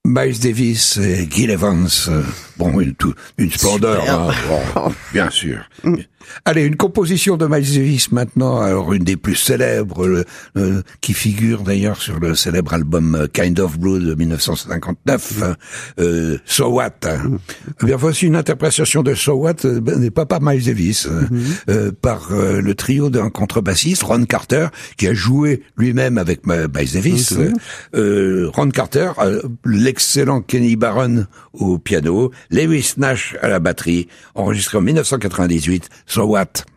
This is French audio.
Miles Davis et Gil Evans, bon, une splendeur, hein, bon, bien sûr. Allez, une composition de Miles Davis maintenant, alors une des plus célèbres, qui figure d'ailleurs sur le célèbre album Kind of Blue de 1959, So What. Eh bien, voici une interprétation de So What, n'est pas par Miles Davis, par le trio d'un contrebassiste, Ron Carter, qui a joué lui-même avec Miles Davis. Ron Carter, l'excellent Kenny Barron au piano, Lewis Nash à la batterie, enregistré en 1998, So What?